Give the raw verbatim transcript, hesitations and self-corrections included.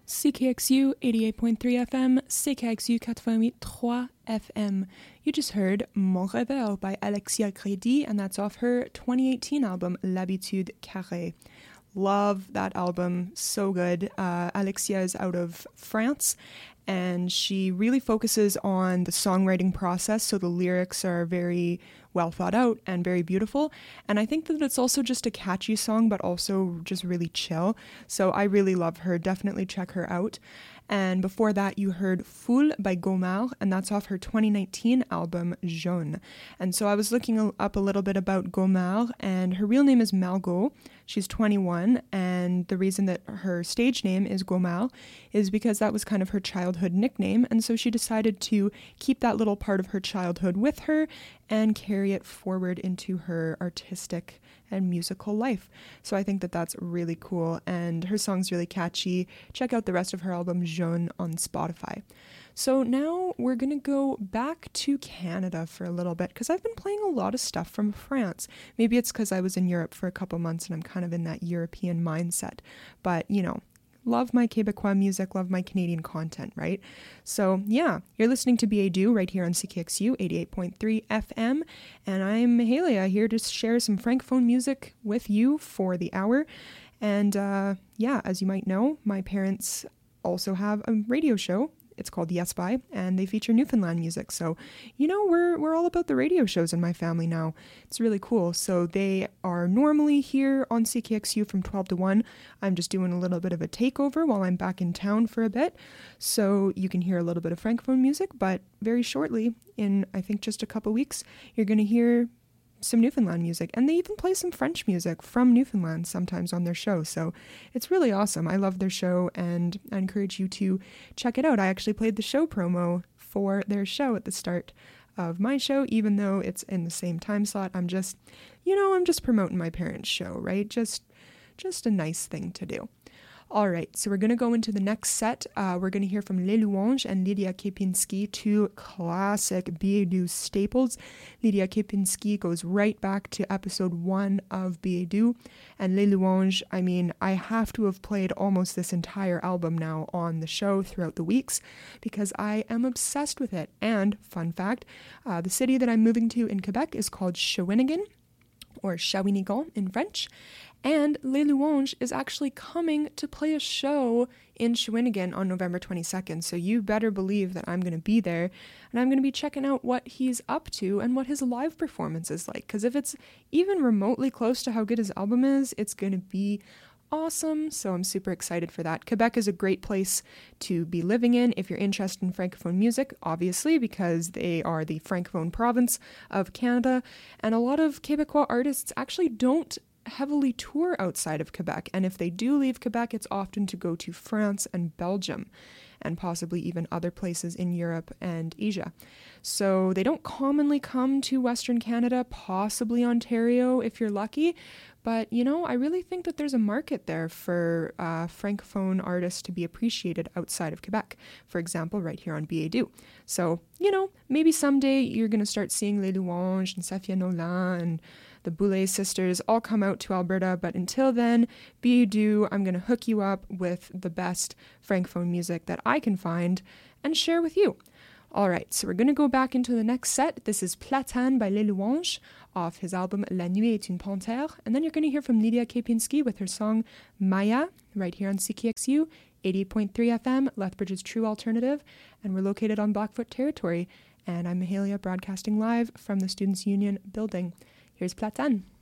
C K X U eighty-eight point three F M, C K X U eighty-huit point three F M. You just heard Mon Rêveur by Alexia Crédit, and that's off her twenty eighteen album L'Habitude Carrée. Love that album, so good. Uh, Alexia is out of France, and she really focuses on the songwriting process, so the lyrics are very well thought out and very beautiful. And I think that it's also just a catchy song, but also just really chill. So I really love her. Definitely check her out. And before that, you heard Foule by Gomard, and that's off her twenty nineteen album Jaune. And so I was looking up a little bit about Gomard, and her real name is Margot. She's twenty-one, and the reason that her stage name is Gomard is because that was kind of her childhood nickname, and so she decided to keep that little part of her childhood with her and carry it forward into her artistic and musical life. So I think that that's really cool, and her song's really catchy. Check out the rest of her album Jaune on Spotify. So now we're going to go back to Canada for a little bit, because I've been playing a lot of stuff from France. Maybe it's because I was in Europe for a couple months and I'm kind of in that European mindset, but you know, love my Quebecois music, love my Canadian content, right? So yeah, you're listening to B A Do right here on C K X U eighty-eight point three F M, and I'm Mahalia here to share some Francophone music with you for the hour. And uh, yeah, as you might know, my parents also have a radio show. It's called Yes By, and they feature Newfoundland music. So, you know, we're we're all about the radio shows in my family now. It's really cool. So they are normally here on C K X U from twelve to one. I'm just doing a little bit of a takeover while I'm back in town for a bit. So you can hear a little bit of Francophone music, but very shortly, in I think just a couple weeks, you're going to hear some Newfoundland music, and they even play some French music from Newfoundland sometimes on their show. So it's really awesome. I love their show, and I encourage you to check it out. I actually played the show promo for their show at the start of my show, even though it's in the same time slot. I'm just, you know, I'm just promoting my parents' show, right? Just, just a nice thing to do. All right, so we're going to go into the next set. Uh, we're going to hear from Les Louanges and Lydia Kepinski, two classic B A Do staples. Lydia Kepinski goes right back to episode one of B A Do. And Les Louanges, I mean, I have to have played almost this entire album now on the show throughout the weeks because I am obsessed with it. And, fun fact, uh, the city that I'm moving to in Quebec is called Shawinigan, or Shawinigan in French. And Les Louanges is actually coming to play a show in Shawinigan on November twenty-second. So you better believe that I'm going to be there, and I'm going to be checking out what he's up to and what his live performance is like. Because if it's even remotely close to how good his album is, it's going to be awesome. So I'm super excited for that. Quebec is a great place to be living in if you're interested in Francophone music, obviously, because they are the Francophone province of Canada. And a lot of Quebecois artists actually don't heavily tour outside of Quebec, and if they do leave Quebec, it's often to go to France and Belgium, and possibly even other places in Europe and Asia. So they don't commonly come to Western Canada, possibly Ontario if you're lucky, but you know, I really think that there's a market there for uh, Francophone artists to be appreciated outside of Quebec, for example, right here on B A Do. So, you know, maybe someday you're going to start seeing Les Louanges and Safia Nolan and the Boulay sisters all come out to Alberta, but until then, B A Do, I'm going to hook you up with the best Francophone music that I can find and share with you. All right, so we're going to go back into the next set. This is Platane by Les Louanges off his album La Nuit est une panthère, and then you're going to hear from Lydia Kepinski with her song Maya right here on C K X U eighty-eight point three F M, Lethbridge's true alternative, and we're located on Blackfoot territory, and I'm Mahalia broadcasting live from the Students' Union building. Here's Platane.